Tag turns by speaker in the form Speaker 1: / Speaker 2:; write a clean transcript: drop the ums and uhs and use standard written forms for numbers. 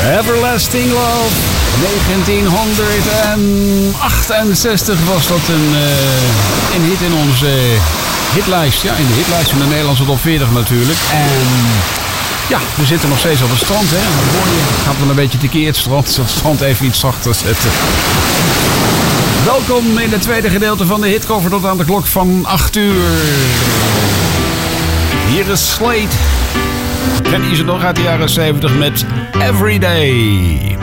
Speaker 1: Everlasting Love. 1968 was dat een hit in onze hitlijst. Ja, in de hitlijst van de Nederlandse top 40 natuurlijk. En ja, we zitten nog steeds op het strand. Hè. Dan hoor je, het gaat wel een beetje tekeer het strand. Het strand even iets zachter zetten. Welkom in het tweede gedeelte van de hitcover tot aan de klok van 8 uur. Hier is Slade. Ken je ze nog uit de jaren 70 met Everyday.